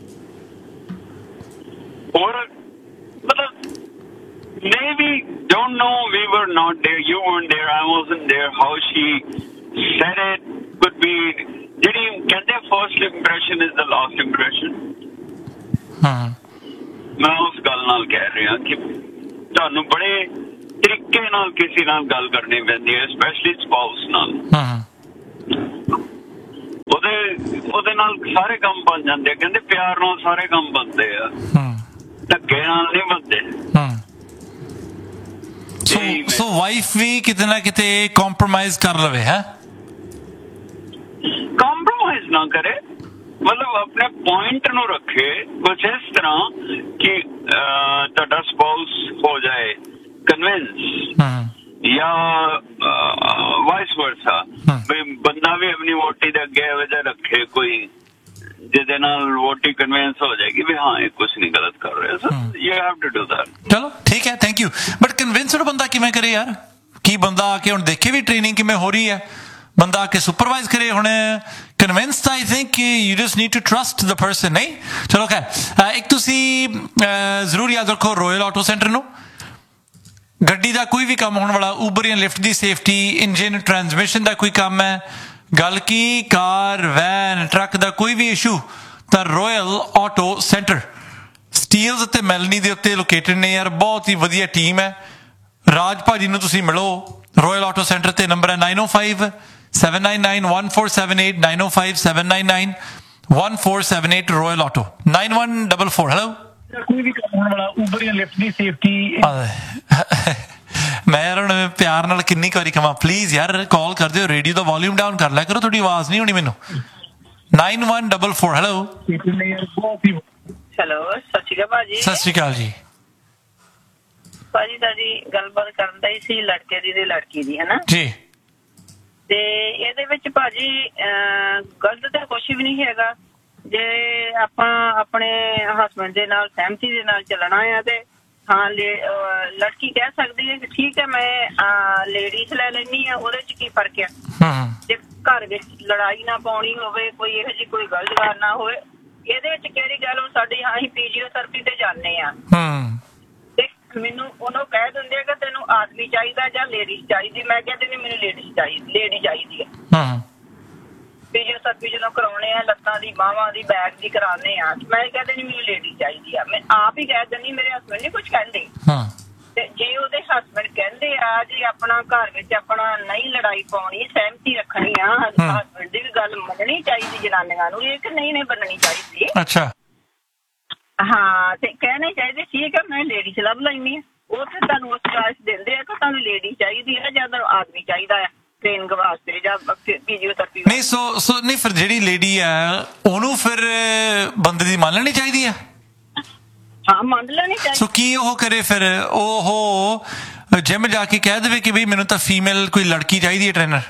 [SPEAKER 3] ਹੋਰ ਮਤਲਬ maybe don't know, we were not there, you weren't there, I wasn't there, how she said it could be, ਜਿਹੜੀ ਕਹਿੰਦੇ first impression is the last impression। ਮੈਂ ਉਸ ਗੱਲ ਨਾਲ ਕਹਿ ਰਿਹਾ ਕਿ ਤੁਹਾਨੂੰ ਬੜੇ ਤਰੀਕੇ ਨਾਲ ਕਿਸੇ ਨਾਲ ਗੱਲ ਕਰਨੀ ਪੈਂਦੀ ਹੈ, ਸਪੈਸ਼ਲੀ ਸਪਾਊਸ ਨਾਲ। ਉਹਦੇ ਉਹਦੇ ਨਾਲ ਸਾਰੇ ਕੰਮ ਬਣ ਜਾਂਦੇ ਆ। ਕਹਿੰਦੇ ਪਿਆਰ ਨਾਲ ਸਾਰੇ ਕੰਮ ਬਣਦੇ ਆ, ਧੱਕੇ ਨਾਲ ਨਹੀਂ ਬਣਦੇ।
[SPEAKER 1] ਸੋ ਵਾਈਫ ਵੀ ਕਿਤੇ ਨਾ ਕਿਤੇ ਕੰਪਰੋਮਾਈਜ਼ ਕਰ ਲਵੇ ਹੈ,
[SPEAKER 3] ਕੰਪਰੋਮਾਈਜ਼ ਨਾ ਕਰੇ, ਮਤਲਬ ਆਪਣੇ ਪੁਆਇੰਟ ਨੂੰ ਰੱਖੇ ਕੁਛ ਇਸ ਤਰ੍ਹਾਂ ਕਿ ਤੁਹਾਡਾ ਸਪਾਊਸ ਹੋ ਜਾਏ ਕਨਵਿੰਸ ਜਾਂ ਵਾਈਸ ਵਰਸਾ, ਬੰਦਾ ਵੀ ਆਪਣੀ ਵੋਟੀ ਦੇ ਅੱਗੇ ਇਹੋ ਜਿਹਾ ਰੱਖੇ ਕੋਈ ਜਿਹਦੇ ਨਾਲ ਵੋਟੀ ਕਨਵਿੰਸ ਹੋ ਜਾਏਗੀ ਵੀ ਹਾਂ ਇਹ ਕੁਛ ਨਹੀਂ ਗਲਤ ਕਰ ਰਿਹਾ। So you have to do that.
[SPEAKER 1] ਚਲੋ ਠੀਕ ਹੈ, ਥੈਂਕ ਯੂ। ਬਟ ਕਨਵਿੰਸਡ ਬੰਦਾ ਕਿਵੇਂ ਕਰੇ ਯਾਰ? ਕੀ ਬੰਦਾ ਆ ਕੇ ਹੁਣ ਦੇਖੇ ਵੀ ਟ੍ਰੇਨਿੰਗ ਕਿਵੇਂ ਹੋ ਰਹੀ ਹੈ, ਬੰਦਾ ਆ ਕੇ ਸੁਪਰਵਾਈਜ਼ ਕਰੇ। ਹੁਣ ਕਨਵਿੰਸ ਤਾਂ I think you just need to trust the person, ਨਹੀਂ? ਚਲੋ ਖੈਰ, ਇੱਕ ਤੁਸੀਂ ਜ਼ਰੂਰ ਯਾਦ ਰੱਖੋ ਰੋਇਲ ਆਟੋ ਸੈਂਟਰ ਨੂੰ। ਗੱਡੀ ਦਾ ਕੋਈ ਵੀ ਕੰਮ ਹੋਣ ਵਾਲਾ, ਉਬਰ ਜਾਂ ਲਿਫਟ ਦੀ ਸੇਫਟੀ, ਇੰਜਨ ਟਰਾਂਸਮਿਸ਼ਨ ਦਾ ਕੋਈ ਕੰਮ ਹੈ, ਗੱਲ ਕੀ ਕਾਰ ਵੈਨ ਟਰੱਕ ਦਾ ਕੋਈ ਵੀ ਇਸ਼ੂ, ਤਾਂ ਰੋਇਲ ਆਟੋ ਸੈਂਟਰ ਸਟੀਲਸ ਅਤੇ ਮੈਲਨੀ ਦੇ ਉੱਤੇ ਲੋਕੇਟਡ ਨੇ ਯਾਰ। ਬਹੁਤ ਹੀ ਵਧੀਆ ਟੀਮ ਹੈ। ਰਾਜ ਭਾਜੀ ਨੂੰ ਤੁਸੀਂ ਮਿਲੋ ਰੋਇਲ ਆਟੋ ਸੈਂਟਰ ਤੇ। ਨੰਬਰ ਹੈ 9057991478 9057991478 ਰੋਇਲ ਆਟੋ 9144। ਹੈਲੋ,
[SPEAKER 2] ਕੋਈ ਵੀ ਕੰਮ ਹੋਣ ਵਾਲਾ, ਉਬਰ ਜਾਂ ਲਿਫਟ ਦੀ ਸੇਫਟੀ।
[SPEAKER 1] ਮੈਂ ਯਾਰ ਹੁਣ ਪਿਆਰ ਨਾਲ ਕਿੰਨੀ ਕੁ ਵਾਰੀ ਕਹਾਂ ਪਲੀਜ਼ ਯਾਰ ਕਾਲ ਕਰ ਦਿਓ, ਰੇਡੀਓ ਦਾ ਵੋਲਿਊਮ ਡਾਊਨ ਕਰ ਲਿਆ ਕਰੋ, ਤੁਹਾਡੀ ਆਵਾਜ਼ ਨਹੀਂ ਹੋਣੀ ਮੈਨੂੰ। 9144। ਹੈਲੋ
[SPEAKER 4] ਹੈਲੋ, ਸਤਿ ਸ਼੍ਰੀ ਅਕਾਲ ਭਾਜੀ।
[SPEAKER 1] ਸਤਿ ਸ਼੍ਰੀ ਅਕਾਲ ਜੀ।
[SPEAKER 4] ਭਾਜੀ ਤੁਹਾਡੀ ਗੱਲਬਾਤ ਕਰਨ ਦਾ ਹੀ ਸੀ ਲੜਕੇ ਦੀ ਤੇ ਲੜਕੀ ਦੀ, ਹਨਾ
[SPEAKER 1] ਜੀ।
[SPEAKER 4] ਤੇ ਇਹਦੇ ਵਿੱਚ ਭਾਜੀ ਗਲਤ ਤਾਂ ਕੁਛ ਵੀ ਨਹੀਂ ਹੈਗਾ। ਜੇ ਆਪਾਂ ਆਪਣੇ ਹਸਬੈਂਡ ਦੇ ਨਾਲ ਸਹਿਮਤੀ ਦੇ ਨਾਲ ਚੱਲਣਾ ਆ ਤੇ ਹਾਂ ਲੜਕੀ ਕਹਿ ਸਕਦੀ ਹੈ ਕਿ ਠੀਕ ਹੈ ਮੈਂ ਲੇਡੀਜ਼ ਲੈ ਲੈਣੀ ਆ, ਉਹਦੇ ਚ ਕੀ ਫਰਕ ਆ। ਜੇ ਘਰ ਵਿੱਚ ਲੜਾਈ ਨਾ ਪਾਉਣੀ ਹੋਵੇ, ਕੋਈ ਇਹੋ ਜਿਹੀ ਕੋਈ ਗਲਤ ਗੱਲ ਨਾ ਹੋਵੇ, ਇਹਦੇ ਵਿੱਚ ਕਿਹੜੀ ਗੱਲ। ਹੁਣ ਸਾਡੀ ਅਸੀਂ ਫਿਜ਼ੀਓਥੈਰੇਪੀ ਤੇ ਜਾਂਦੇ ਆ ਤੇ ਮੈਨੂੰ ਉਹਨੂੰ ਕਹਿ ਦਿੰਦੇ ਆ ਕਿ ਤੈਨੂੰ ਆਦਮੀ ਚਾਹੀਦਾ ਜਾਂ ਲੇਡੀਜ਼ ਚਾਹੀਦੀ। ਮੈਂ ਕਹਿੰਦੀ ਨਹੀਂ, ਮੈਨੂੰ ਲੇਡੀ ਚਾਹੀਦੀ ਹੈ। ਫਿਜ਼ੀਓਥੈਰੇਪੀ ਜਦੋਂ ਕਰਾਉਣੇ ਆ ਲੱਤਾਂ ਦੀ, ਬਾਹਾਂ ਦੀ, ਬੈਕ ਦੀ ਕਰਾਉਂਦੇ ਆ, ਮੈਂ ਕਹਿੰਦੀ ਨਹੀਂ ਮੈਨੂੰ ਲੇਡੀ ਚਾਹੀਦੀ ਆ। ਮੈਂ ਆਪ ਹੀ ਕਹਿ ਦਿੰਦੀ, ਮੇਰੇ ਹਸਬੈਂਡ ਨਹੀਂ ਕੁਛ ਕਹਿੰਦੇ। ਤੇ ਜੇ ਉਹਦੇ ਹਸਬੈਂਡ ਕਹਿੰਦੇ ਆ ਜੀ ਆਪਣਾ ਘਰ ਵਿੱਚ ਆਪਣਾ ਨਹੀਂ ਲੜਾਈ ਪਾਉਣੀ, ਸਹਿਮਤੀ ਰੱਖਣੀ ਆ, ਹਸਬੈਂਡ ਦੀ ਵੀ ਗੱਲ ਮੰਨਣੀ ਚਾਹੀਦੀ ਜਨਾਨੀਆਂ ਨੂੰ, ਇਹ ਕਿ ਨਹੀਂ ਮੰਨਣੀ ਚਾਹੀਦੀ।
[SPEAKER 1] ਅੱਛਾ,
[SPEAKER 4] ਹਾਂ, ਤੇ ਕਹਿਣੇ ਚਾਹੀਦੇ ਠੀਕ ਹੈ ਮੈਂ ਲੇਡੀਜ਼ ਲੱਭ ਲੈਂਦੀ ਆ। ਉਹ ਫਿਰ ਤੁਹਾਨੂੰ ਉਸ ਚੋਇਸ ਦਿੰਦੇ ਆ ਕਿ ਤੁਹਾਨੂੰ ਲੇਡੀ ਚਾਹੀਦੀ ਹੈ ਜਾਂ ਤੁਹਾਨੂੰ ਆਦਮੀ ਚਾਹੀਦਾ ਆ ਟ੍ਰੇਨਿੰਗ ਵਾਸਤੇ ਜਾਂ ਫਿਜ਼ੀਓਥੈਰੇਪੀ। ਨਹੀਂ
[SPEAKER 1] ਸੋ ਨਹੀਂ, ਫਿਰ ਜਿਹੜੀ ਲੇਡੀ ਆ ਉਹਨੂੰ ਫਿਰ ਬੰਦੇ ਦੀ ਮੰਨ ਲੈਣੀ ਚਾਹੀਦੀ ਆ।
[SPEAKER 4] ਹਾਂ, ਮੰਨ ਲੈਣੀ ਚਾਹੀਦੀ।
[SPEAKER 1] ਸੋ ਕੀ ਉਹ ਕਰੇ ਫਿਰ? ਉਹ ਜਿਮ ਜਾ ਕੇ ਕਹਿ ਦੇਵੇ ਕਿ ਬਈ ਮੈਨੂੰ ਤਾਂ ਫੀਮੇਲ ਕੋਈ ਲੜਕੀ ਚਾਹੀਦੀ ਹੈ ਟ੍ਰੇਨਰ।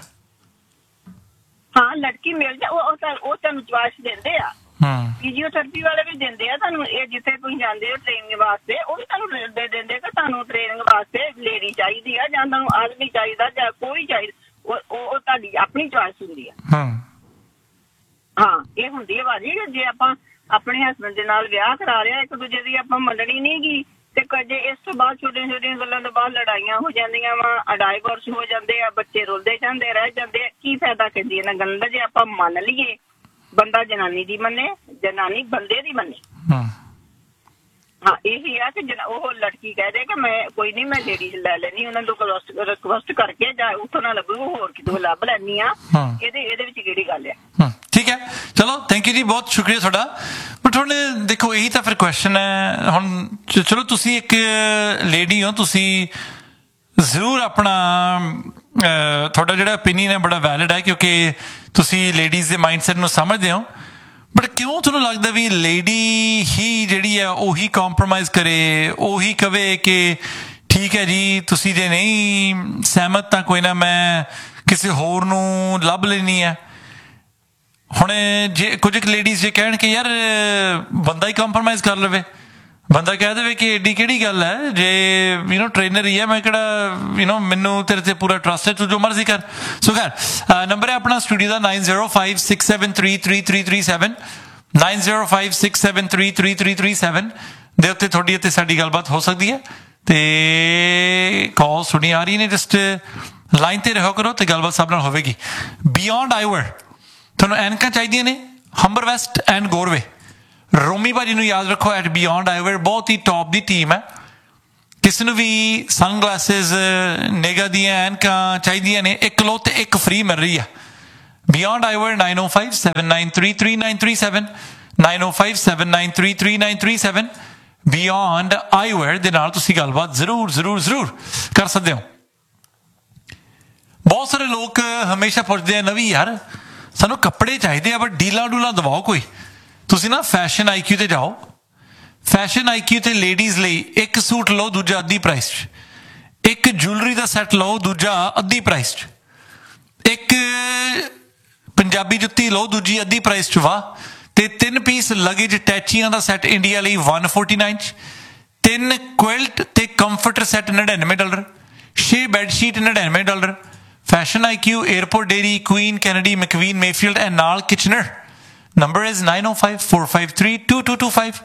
[SPEAKER 4] ਹਾਂ, ਲੜਕੀ ਮਿਲ ਜਾ, ਉਹ ਤੁਹਾਨੂੰ ਚੁਆਇਸ ਦਿੰਦੇ ਆ। ਫਿਜ਼ੀਓਥੈਰੇਪੀ ਵਾਲੇ ਵੀ ਦਿੰਦੇ ਆ ਤੁਹਾਨੂੰ। ਇਹ ਜਿੱਥੇ ਤੁਸੀਂ ਜਾਂਦੇ ਹੋ ਟ੍ਰੇਨਿੰਗ ਵਾਸਤੇ, ਉਹ ਵੀ ਤੁਹਾਨੂੰ ਦੇ ਦਿੰਦੇ ਕਿ ਤੁਹਾਨੂੰ ਟ੍ਰੇਨਿੰਗ ਵਾਸਤੇ ਲੇਡੀ ਚਾਹੀਦੀ ਆ ਜਾਂ ਤੁਹਾਨੂੰ ਆਦਮੀ ਚਾਹੀਦਾ ਜਾਂ ਕੋਈ ਚਾਹੀਦਾ। ਉਹ ਤੁਹਾਡੀ ਆਪਣੀ ਚੁਆਇਸ ਹੁੰਦੀ ਆ। ਹਾਂ, ਇਹ ਹੁੰਦੀ ਹੈ ਭਾਜੀ। ਜੇ ਆਪਾਂ ਆਪਣੇ ਹਸਬੈਂਡ ਦੇ ਨਾਲ ਵਿਆਹ ਕਰਾ ਰਿਹਾ, ਇੱਕ ਦੂਜੇ ਦੀ ਆਪਾਂ ਮੰਨਣੀ ਨੀ ਗੀ ਤੇ ਜੇ ਇਸ ਤੋਂ ਬਾਅਦ ਛੋਟੀਆਂ ਛੋਟੀਆਂ ਗੱਲਾਂ ਤੋਂ ਬਾਅਦ ਲੜਾਈਆਂ ਹੋ ਜਾਂਦੀਆਂ ਵਾ, ਡਾਈਵੋਰਸ ਹੋ ਜਾਂਦੇ ਆ, ਬੱਚੇ ਰੁਲਦੇ ਜਾਂਦੇ ਰਹਿ ਜਾਂਦੇ ਆ, ਕੀ ਫਾਇਦਾ ਕਹਿੰਦੀ ਇਹਨਾਂ ਗੱਲਾਂ ਦਾ। ਜੇ ਆਪਾਂ ਮੰਨ ਲਈਏ, ਬੰਦਾ ਜਨਾਨੀ ਦੀ ਮੰਨੇ, ਜਨਾਨੀ ਬੰਦੇ ਦੀ ਮੰਨੇ। ਹਾਂ, ਇਹੀ ਆ ਕਿ ਉਹ ਲੜਕੀ ਕਹਿ ਦੇ ਕਿ ਮੈਂ ਕੋਈ ਨਹੀਂ, ਮੈਂ ਲੇਡੀਜ਼ ਲੈ ਲੈਣੀ, ਉਹਨਾਂ ਤੋਂ ਰਿਕਵੈਸਟ ਕਰਕੇ ਜਾਂ ਉੱਥੋਂ ਨਾ ਲੱਗੂ ਹੋਰ ਕਿਤੋਂ ਲੱਭ ਲੈਣੀ ਆ। ਇਹਦੇ ਵਿੱਚ ਕਿਹੜੀ ਗੱਲ ਆ?
[SPEAKER 1] ਠੀਕ ਹੈ, ਚਲੋ ਥੈਂਕ ਯੂ ਜੀ, ਬਹੁਤ ਸ਼ੁਕਰੀਆ ਤੁਹਾਡਾ। ਬਟ ਹੁਣ ਦੇਖੋ ਇਹੀ ਤਾਂ ਫਿਰ ਕੁਐਸਚਨ ਹੈ। ਹੁਣ ਚਲੋ ਤੁਸੀਂ ਇੱਕ ਲੇਡੀ ਹੋ, ਤੁਸੀਂ ਜ਼ਰੂਰ ਆਪਣਾ ਤੁਹਾਡਾ ਜਿਹੜਾ ਓਪੀਨੀਅਨ ਹੈ ਬੜਾ ਵੈਲਿਡ ਹੈ ਕਿਉਂਕਿ ਤੁਸੀਂ ਲੇਡੀਜ਼ ਦੇ ਮਾਈਂਡਸੈਟ ਨੂੰ ਸਮਝਦੇ ਹੋ। ਬਟ ਕਿਉਂ ਤੁਹਾਨੂੰ ਲੱਗਦਾ ਵੀ ਲੇਡੀ ਹੀ ਜਿਹੜੀ ਹੈ ਉਹੀ ਕੰਪਰੋਮਾਈਜ਼ ਕਰੇ, ਉਹੀ ਕਵੇ ਕਿ ਠੀਕ ਹੈ ਜੀ ਤੁਸੀਂ ਜੇ ਨਹੀਂ ਸਹਿਮਤ ਤਾਂ ਕੋਈ ਨਾ, ਮੈਂ ਕਿਸੇ ਹੋਰ ਨੂੰ ਲੱਭ ਲੈਣੀ ਹੈ। ਹੁਣ ਜੇ ਕੁਝ ਲੇਡੀਜ਼ ਜੇ ਕਹਿਣ ਕਿ ਯਾਰ ਬੰਦਾ ਹੀ ਕੰਪਰੋਮਾਈਜ਼ ਕਰ ਲਵੇ, ਬੰਦਾ ਕਹਿ ਦੇਵੇ ਕਿ ਐਡੀ ਕਿਹੜੀ ਗੱਲ ਹੈ, ਜੇ ਟ੍ਰੇਨਰ ਹੀ ਹੈ, ਮੈਂ ਕਿਹੜਾ ਮੈਨੂੰ ਤੇਰੇ ਤੇ ਪੂਰਾ ਟਰਸਟ ਹੈ, ਤੂੰ ਜੋ ਮਰਜ਼ੀ ਕਰ। ਸੋ ਖੈਰ, ਨੰਬਰ ਹੈ ਆਪਣਾ ਸਟੂਡੀਓ ਦਾ 9056733337 9056733337 ਦੇ ਉੱਤੇ ਤੁਹਾਡੀ ਅਤੇ ਸਾਡੀ ਗੱਲਬਾਤ ਹੋ ਸਕਦੀ ਹੈ। ਤੇ ਕਾਲ ਸੁਣੀ ਆ ਰਹੀ ਨੇ, ਜਸਟ ਲਾਈਨ ਤੇ ਰਹੋ ਕਰੋ ਤੇ ਗੱਲਬਾਤ ਸਭ ਨਾਲ ਹੋਵੇਗੀ। ਬਿਯੋਂਡ ਆਈਵਰ ਤੁਹਾਨੂੰ ਐਨਕਾਂ ਚਾਹੀਦੀਆਂ ਨੇ, ਹੰਬਰ ਵੈਸਟ ਐਂਡ ਗੋਰਵੇ। ਰੋਮੀ ਭਾਜੀ ਨੂੰ ਯਾਦ ਰੱਖੋ, ਐਟ ਬਿਯੋਂਡ ਆਈਵਰ ਬਹੁਤ ਹੀ ਟੌਪ ਦੀ ਟੀਮ ਹੈ। ਕਿਸੇ ਨੂੰ ਵੀ ਸਨਗਲਾਸਿਸ, ਨਿਗਾ ਦੀਆਂ ਐਨਕਾਂ ਚਾਹੀਦੀਆਂ ਨੇ, ਇੱਕ ਲੋ ਤੇ ਇੱਕ ਫ੍ਰੀ ਮਿਲ ਰਹੀ ਆ। Beyond Eyewear 905-793-3937 905-793-3937 Beyond Eyewear ਦੇ ਨਾਲ ਤੁਸੀਂ ਗੱਲਬਾਤ ਜ਼ਰੂਰ ਕਰ ਸਕਦੇ ਹੋ। ਬਹੁਤ ਸਾਰੇ ਲੋਕ ਹਮੇਸ਼ਾ ਪੁੱਛਦੇ ਆ ਨਵੀਂ ਯਾਰ ਸਾਨੂੰ ਕੱਪੜੇ ਚਾਹੀਦੇ ਆ ਬਟ ਡੀਲਾਂ ਡੂਲਾਂ ਦਵਾਓ ਕੋਈ। ਤੁਸੀਂ ਨਾ ਫੈਸ਼ਨ IQ ਤੇ ਜਾਓ। ਫੈਸ਼ਨ IQ ਤੇ ਲੇਡੀਜ਼ ਲਈ ਇੱਕ ਸੂਟ ਲਓ ਦੂਜਾ ਅੱਧੀ ਪ੍ਰਾਈਸ 'ਚ, ਇੱਕ ਜੁਐਲਰੀ ਦਾ ਸੈੱਟ ਲਓ ਦੂਜਾ ਅੱਧੀ ਪ੍ਰਾਈਸ 'ਚ, ਇੱਕ ਪੰਜਾਬੀ ਜੁੱਤੀ ਲਓ ਦੂਜੀ ਅੱਧੀ ਪ੍ਰਾਈਸ 'ਚ ਵਾ, ਤੇ 3 ਪੀਸ ਲਗੇਜ ਟੈਚੀਆਂ ਦਾ ਸੈੱਟ ਇੰਡੀਆ ਲਈ $149 'ਚ, 3 ਕੁਇਲਟ ਤੇ comforter set $99, 6 bedsheet $99। Fashion IQ, Airport Dairy, Queen, Kennedy, McQueen, Mayfield and ਨਾਲ Kitchener. Number is 905-453-2225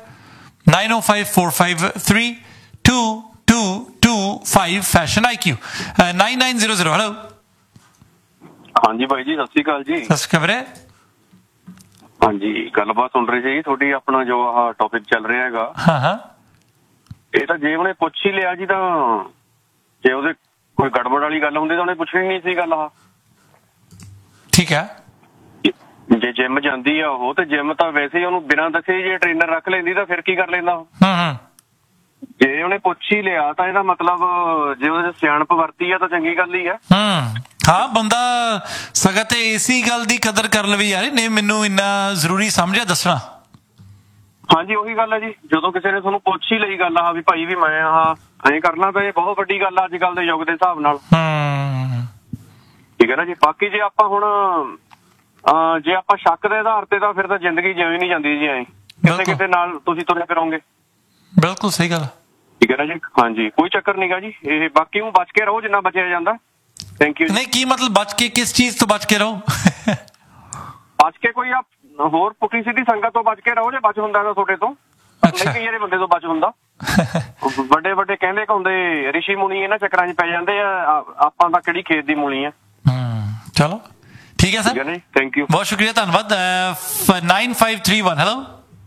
[SPEAKER 1] 905-453-2225 Fashion IQ 9900 hello
[SPEAKER 5] ਹਾਂਜੀ ਬਾਈ ਜੀ, ਸਤਿ ਸ਼੍ਰੀ ਅਕਾਲ ਜੀ।
[SPEAKER 1] ਸਤਿ ਸ਼੍ਰੀ ਅਕਾਲ।
[SPEAKER 5] ਹਾਂਜੀ, ਗੱਲਬਾਤ ਸੁਣ ਰਹੀ ਸੀ ਤੁਹਾਡੀ, ਆਪਣਾ ਜੋ ਆਹ ਟੌਪਿਕ ਚੱਲ ਰਿਹਾ ਹੈਗਾ।
[SPEAKER 1] ਹਾਂ
[SPEAKER 5] ਇਹ ਤਾਂ ਜੇ ਉਹਨੇ ਪੁੱਛ ਹੀ ਲਿਆ ਜੀ, ਤਾਂ ਜੇ ਉਹਦੇ ਕੋਈ ਗੜਬੜ ਵਾਲੀ ਗੱਲ ਹੁੰਦੀ ਤਾਂ ਉਹਨੇ ਪੁੱਛਣੀ ਨਹੀਂ ਸੀ ਗੱਲ। ਆਹ
[SPEAKER 1] ਠੀਕ ਹੈ।
[SPEAKER 5] ਜੇ ਜਿਮ ਜਾਂਦੀ ਆ ਉਹ, ਤੇ ਜਿਮ ਤਾਂ ਵੈਸੇ ਹੀ ਉਹਨੂੰ ਬਿਨਾਂ ਦੱਸੇ ਜੇ ਟ੍ਰੇਨਰ ਰੱਖ ਲੈਂਦੀ ਤਾਂ ਫਿਰ ਕੀ ਕਰ ਲੈਂਦਾ ਉਹ। ਜੇ ਉਹਨੇ ਪੁੱਛ ਹੀ ਲਿਆ ਤਾਂ ਇਹਦਾ ਮਤਲਬ ਜੇ ਉਹਦੇ ਸਿਆਣਪ ਵਰਤੀ ਆ ਤਾਂ ਚੰਗੀ ਗੱਲ ਹੀ ਆ।
[SPEAKER 1] ਹਾਂ, ਬੰਦਾ ਸਗੋਂ ਤੇ ਇਸੀ ਗੱਲ ਦੀ ਕਦਰ ਕਰ ਲਵੇ ਯਾਰ ਨੇ ਮੈਨੂੰ ਇੰਨਾ ਜ਼ਰੂਰੀ ਸਮਝਿਆ ਦੱਸਣਾ।
[SPEAKER 5] ਹਾਂਜੀ, ਉਹੀ ਗੱਲ ਹੈ ਜੀ, ਜਦੋਂ ਕਿਸੇ ਨੇ ਤੁਹਾਨੂੰ ਪੁੱਛ ਹੀ ਲਈ ਗੱਲ ਆ ਵੀ ਭਾਈ ਵੀ ਮੈਂ ਐਂ ਕਰਨਾ, ਤਾਂ ਇਹ ਬਹੁਤ ਵੱਡੀ ਗੱਲ ਆ ਅੱਜ ਕੱਲ ਦੇ ਯੁੱਗ ਦੇ ਹਿਸਾਬ ਨਾਲ। ਠੀਕ ਹੈ ਨਾ ਜੀ। ਬਾਕੀ ਜੇ ਆਪਾਂ ਹੁਣ ਜੇ ਆਪਾਂ ਸ਼ੱਕ ਦੇ ਆਧਾਰ ਤੇ, ਤਾਂ ਫਿਰ ਤਾਂ ਜ਼ਿੰਦਗੀ ਜਿਵੇਂ ਨਹੀਂ ਜਾਂਦੀ ਜੀ, ਐਂ ਕਿਤੇ ਨਾਲ ਤੁਸੀਂ ਤੁਰੇ ਫਿਰੋਗੇ।
[SPEAKER 1] ਬਿਲਕੁਲ ਸਹੀ ਗੱਲ।
[SPEAKER 5] ਠੀਕ ਹੈ ਨਾ ਜੀ। ਹਾਂਜੀ, ਕੋਈ ਚੱਕਰ ਨੀਗਾ ਜੀ। ਇਹ ਬਾਕੀ ਨੂੰ ਬਚ ਕੇ ਰਹੋ ਜਿੰਨਾ ਬਚਿਆ ਜਾਂਦਾ। Thank you. ਨਹੀਂ,
[SPEAKER 1] ਕੀ ਮਤਲਬ ਬਚ ਕੇ? ਕਿਸ ਚੀਜ਼ ਤੋਂ ਬਚ ਕੇ ਰਹੋ?
[SPEAKER 5] ਬਚ ਕੇ ਕੋਈ ਹੋਰ ਪੁੱਠੀ ਸਿੱਧੀ ਸੰਗਤ ਤੋਂ ਬਚ ਕੇ ਰਹੋ, ਜੇ ਬਚ ਹੁੰਦਾ ਤਾਂ ਤੁਹਾਡੇ ਤੋਂ। ਨਹੀਂ ਜਿਹੜੇ ਬੰਦੇ ਤੋਂ ਬਚ ਹੁੰਦਾ। ਵੱਡੇ ਵੱਡੇ ਕਹਿੰਦੇ ਹੁੰਦੇ ਰਿਸ਼ੀ ਮੁਨੀ ਇਹਨਾਂ ਚੱਕਰਾਂ 'ਚ ਪੈ ਜਾਂਦੇ ਆ, ਆਪਾਂ ਤਾਂ ਕਿਹੜੀ ਖੇਤ ਦੀ ਮੂਲੀ ਆ।
[SPEAKER 1] ਚਲੋ ਠੀਕ ਹੈ ਸਰ,
[SPEAKER 5] ਥੈਂਕ ਯੂ, ਬਹੁਤ
[SPEAKER 1] ਸ਼ੁਕਰੀਆ, ਧੰਨਵਾਦ। 9531 ਹੈਲੋ।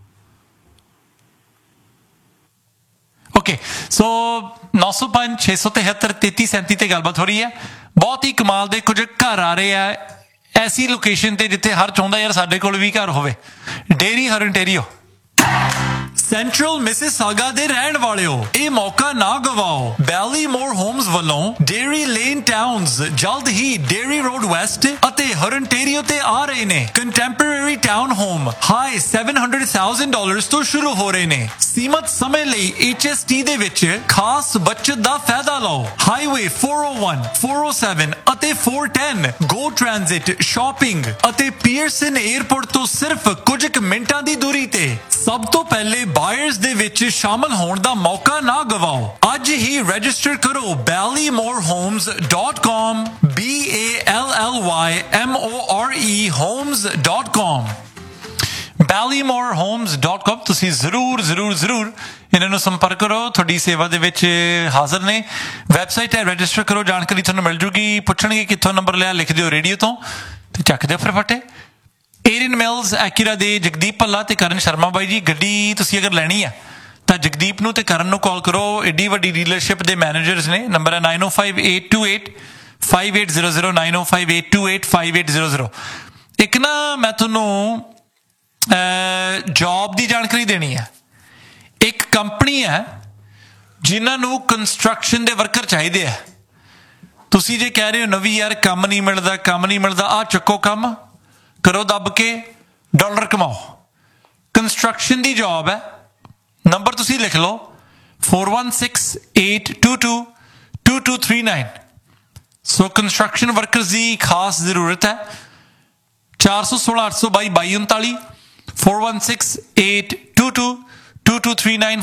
[SPEAKER 1] ਓਕੇ, ਸੋ 905 673 3337 ਤੇ ਗੱਲਬਾਤ ਹੋ ਰਹੀ ਹੈ। ਬਹੁਤ ਹੀ ਕਮਾਲ ਦੇ ਕੁਝ ਘਰ ਆ ਰਹੇ ਆ ਐਸੀ ਲੋਕੇਸ਼ਨ ਤੇ ਜਿੱਥੇ ਹਰ ਚਾਹੁੰਦਾ ਯਾਰ ਸਾਡੇ ਕੋਲ ਵੀ ਘਰ ਹੋਵੇ। ਡੇਰੀ ਹਰਨਟੇਰੀਓ ਸੈਂਟਰਲ ਮਿਸਿਸਾਗਾ ਦੇ ਰਹਿਣ ਵਾਲਿਓ, ਇਹ ਮੌਕਾ ਨਾ ਗਵਾਓ। ਬੈਲੀਮੋਰ ਹੋਮਸ ਵੱਲੋਂ ਡੇਰੀ ਲੇਨ ਟਾਊਨਸ ਜਲਦ ਹੀ ਡੇਰੀ ਰੋਡ ਵੈਸਟ ਅਤੇ ਹਰਨਟੇਰੀਓ ਤੇ ਆ ਰਹੇ ਨੇ। ਕੰਟੈਂਪਰੇਰੀ ਟਾਊਨ ਹੋਮ ਹਾਈ $700,000 ਤੋਂ ਸ਼ੁਰੂ ਹੋ ਰਹੇ ਨੇ। ਸੀਮਤ ਸਮੇਂ ਲਈ HST ਦੇ ਵਿੱਚ ਖਾਸ ਬਚਤ ਦਾ ਫਾਇਦਾ ਲਓ। ਹਾਈਵੇ 401, 407 ਅਤੇ 410 ਗੋ ਟ੍ਰਾਂਜ਼ਿਟ, ਸ਼ਾਪਿੰਗ ਅਤੇ ਪੀਅਰਸਨ 에ਅਰਪੋਰਟ ਤੋਂ ਸਿਰਫ ਕੁਝ ਕੁ ਮਿੰਟਾਂ ਦੀ ਦੂਰੀ ਤੇ। ਸਭ ਤੋਂ ਪਹਿਲੇ ਬਾਇਰਸ ਦੇ ਵਿੱਚ ਸ਼ਾਮਲ ਹੋਣ ਦਾ ਮੌਕਾ ਨਾ ਗਵਾਓ। ਅੱਜ ਹੀ ਰਜਿਸਟਰ ਕਰੋ ballymorhomes.com BALLYMORE homes.com ballymorhomes.com। ਤੁਸੀਂ ਜ਼ਰੂਰ ਇਹਨਾਂ ਨੂੰ ਸੰਪਰਕ ਕਰੋ, ਤੁਹਾਡੀ ਸੇਵਾ ਦੇ ਵਿੱਚ ਹਾਜ਼ਰ ਨੇ। ਵੈਬਸਾਈਟ ਹੈ, ਰਜਿਸਟਰ ਕਰੋ, ਜਾਣਕਾਰੀ ਤੁਹਾਨੂੰ ਮਿਲ ਜੂਗੀ। ਪੁੱਛਣਗੇ ਕਿੱਥੋਂ ਨੰਬਰ ਲਿਆ, ਲਿਖ ਦਿਓ ਰੇਡੀਓ ਤੋਂ ਤੇ ਚੱਕ ਦਿਓ ਫਟਾਫਟ। ਏਰੀਅਨ ਮਿਲਸ ਐਕੂਰਾ ਦੇ ਜਗਦੀਪ ਭੱਲਾ ਤੇ ਕਰਨ ਸ਼ਰਮਾ ਬਾਈ ਜੀ, ਗੱਡੀ ਤੁਸੀਂ ਅਗਰ ਲੈਣੀ ਆ ਤਾਂ ਜਗਦੀਪ ਨੂੰ ਤੇ ਕਰਨ ਨੂੰ ਕਾਲ ਕਰੋ। ਏਡੀ ਵੱਡੀ ਡੀਲਰਸ਼ਿਪ ਦੇ ਮੈਨੇਜਰਸ ਨੇ। ਨੰਬਰ ਹੈ 905-828-5800 905-828-5800। ਇੱਕ ਨਾ ਮੈਂ ਤੁਹਾਨੂੰ ਜੌਬ ਦੀ ਜਾਣਕਾਰੀ ਦੇਣੀ ਹੈ। ਇੱਕ ਕੰਪਨੀ ਹੈ ਜਿਨ੍ਹਾਂ ਨੂੰ ਕੰਸਟਰਕਸ਼ਨ ਦੇ ਵਰਕਰ ਚਾਹੀਦੇ ਆ। ਤੁਸੀਂ ਜੇ ਕਹਿ ਰਹੇ ਹੋ ਨਵੀਂ ਯਾਰ ਕੰਮ ਨਹੀਂ ਮਿਲਦਾ, ਆਹ ਚੱਕੋ ਕੰਮ ਕਰੋ, ਦੱਬ ਕੇ ਡਾਲਰ ਕਮਾਓ। ਕੰਸਟਰਕਸ਼ਨ ਦੀ ਜੌਬ ਹੈ। ਨੰਬਰ ਤੁਸੀਂ ਲਿਖ ਲਓ 416-822-2239। ਸੋ ਕੰਸਟਰਕਸ਼ਨ ਵਰਕਰਸ ਦੀ ਖਾਸ ਜ਼ਰੂਰਤ ਹੈ। 416-822-2239 416-822-2239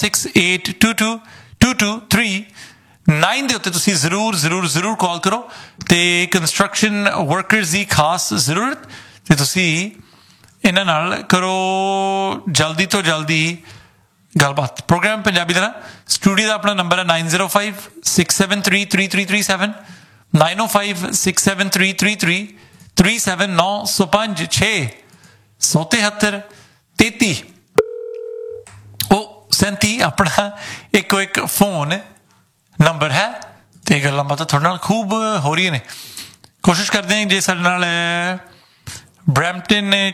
[SPEAKER 1] 416-822-2239 ਦੇ ਉੱਤੇ ਤੁਸੀਂ ਜ਼ਰੂਰ ਕਾਲ ਕਰੋ ਤੇ ਕੰਸਟਰਕਸ਼ਨ ਵਰਕਰਸ ਦੀ ਖਾਸ ਜ਼ਰੂਰਤ ਤੇ ਤੁਸੀਂ ਇਹਨਾਂ ਨਾਲ ਕਰੋ ਜਲਦੀ ਤੋਂ ਜਲਦੀ ਗੱਲਬਾਤ। ਪ੍ਰੋਗਰਾਮ ਪੰਜਾਬੀ ਦਾ ਨਾ ਸਟੂਡੀਓ ਦਾ ਆਪਣਾ ਨੰਬਰ ਹੈ 905-673-3337 905-673-3337 905-673-3337 ਆਪਣਾ ਇੱਕੋ ਇੱਕ ਫੋਨ ਨੰਬਰ ਹੈ ਤੇ ਗੱਲਾਂ ਬਾਤਾਂ ਤੁਹਾਡੇ ਨਾਲ ਖੂਬ ਹੋ ਰਹੀਆਂ ਨੇ। ਕੋਸ਼ਿਸ਼ ਕਰਦੇ ਹਾਂ ਜੇ ਸਾਡੇ ਨਾਲ ਬਰੈਂਪਟਨ